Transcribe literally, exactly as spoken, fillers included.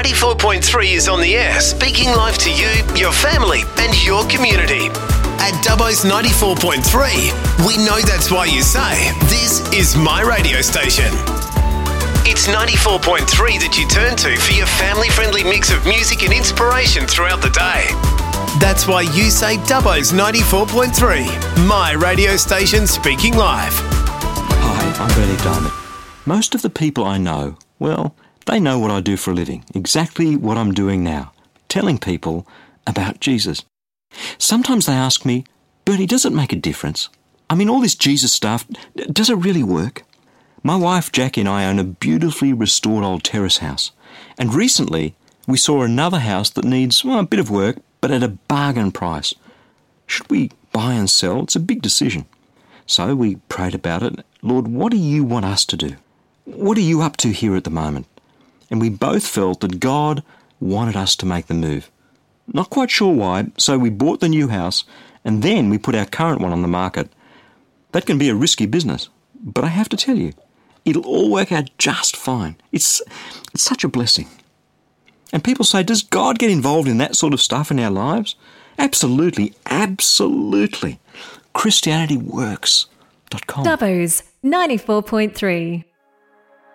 ninety-four point three is on the air, speaking live to you, your family and your community. At Dubbo's ninety-four point three, we know that's why you say, this is my radio station. It's ninety-four point three that you turn to for your family-friendly mix of music and inspiration throughout the day. That's why you say Dubbo's ninety-four point three, my radio station speaking live. Hi, I'm Bernie Diamond. Most of the people I know, well, they know what I do for a living, exactly what I'm doing now, telling people about Jesus. Sometimes they ask me, Bernie, does it make a difference? I mean, all this Jesus stuff, does it really work? My wife Jackie and I own a beautifully restored old terrace house, and recently we saw another house that needs, well, a bit of work, but at a bargain price. Should we buy and sell? It's a big decision. So we prayed about it. Lord, what do you want us to do? What are you up to here at the moment? And we both felt that God wanted us to make the move. Not quite sure why, so we bought the new house and then we put our current one on the market. That can be a risky business, but I have to tell you, it'll all work out just fine. It's, it's such a blessing. And people say, does God get involved in that sort of stuff in our lives? Absolutely, absolutely. Christianity Works dot com. Dubbo's ninety-four point three.